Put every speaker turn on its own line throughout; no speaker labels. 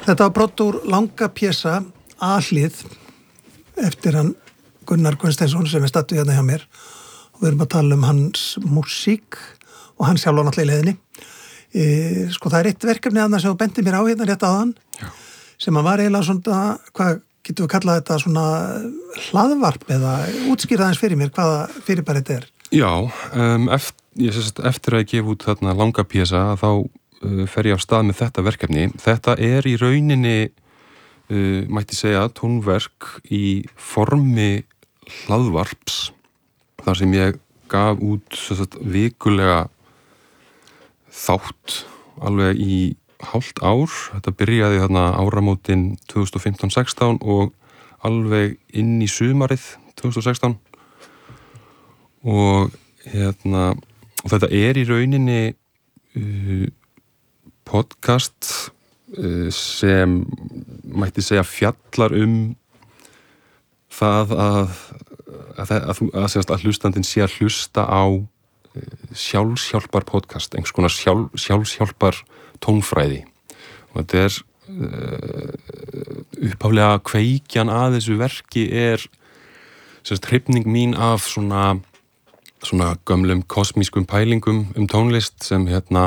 Þetta var brot úr langa pjesa A-hlið eftir hann Gunnar Gunnsteinsson sem stattur hérna hjá mér og við erum að tala hans músík og hann sjálf náttúrulega í leiðinni. Sko það eitt verkefni annars sem þú benti mér á hérna rétt áðan sem að var eiginlega svona, hvað getum við kallað þetta svona hlaðvarp eða útskýrða aðeins fyrir mér hvaða fyrirbæri þetta er?
Já, eftir að ég gef út þarna langa pjesa þá fer ég af stað með þetta verkefni. Þetta er í rauninni, mætti segja, tónverk í formi hlaðvarps þar sem ég gaf út vikulega þátt alveg í hálft ár. Þetta byrjaði þarna áramótin 2015-16 og alveg inn í sumarið 2016 og þetta er í rauninni podcast sem mætti segja fjallar það að hlustandinn sé að hlusta á sjálfshjálpar podcast, einhvers konar sjálfshjálpar tónfræði og þetta er upphaflega kveikjan að þessu verki er hrifning mín af svona gömlum kosmískum pælingum tónlist sem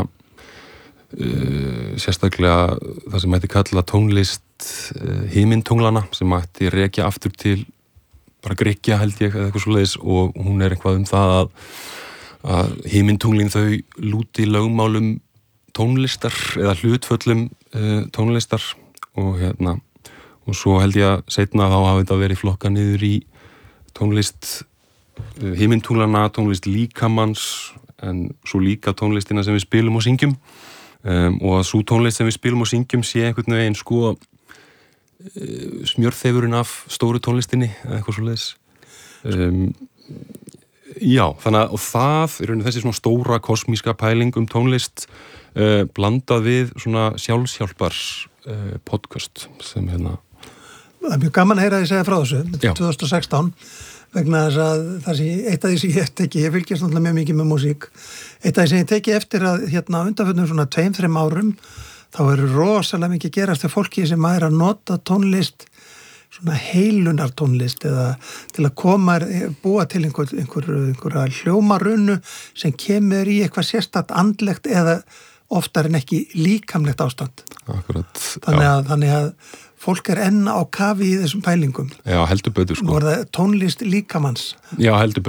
sérstaklega það sem mætti kalla tónlist himintunglana sem mætti rekja aftur til bara Grikkja held ég eða eitthvað svoleiðis og hún er eitthvað það að himintunglin þau lúti lögmálum tónlistar eða hlutföllum tónlistar og svo held ég að seinna þá hafi þetta verið flokka niður í tónlist himintunglana, tónlist líkamans en svo líka tónlistina sem við spilum og syngjum og að svo tónlist sem við spilum og syngjum sé einhvern veginn sko smjörþefurinn af stóru tónlistinni eða eitthvað svoleiðis. Já, þannig að og það er þessi svona stóra kosmíska pæling tónlist blandað við svona sjálfshjálpar podcast sem
Það er mjög gaman að heyra því segja frá þessu, þetta er 2016 vegna þess að eitt af því sem ég teki, ég fylgjast náttúrulega mjög mikið með músík, eitt af því sem ég teki eftir að undanförnum svona 2-3 árum þá eru rosalega mikið gerast til fólki sem er að nota tónlist svona heilunar tónlist eða til að búa til einhverja hljómarunu sem kemur í eitthvað sérstakt andlegt eða oftar en ekki líkamlegt ástand.
Akkurat.
Þannig að fólk er enn á kafi í þessum pælingum.
Já, heldur betur sko.
Nú er það tónlist líkamanns.
Já, heldur betur.